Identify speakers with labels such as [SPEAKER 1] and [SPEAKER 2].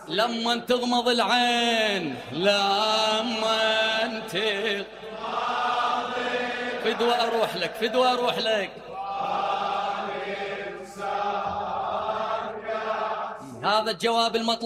[SPEAKER 1] لما تغمض العين، لما فدوى أروح لك، فدوى أروح لك. هذا الجواب المطلوب.